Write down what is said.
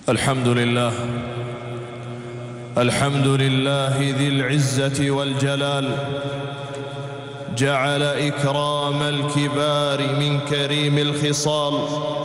الحمد لله ذي العزة والجلال، جعل إكرام الكبار من كريم الخصال،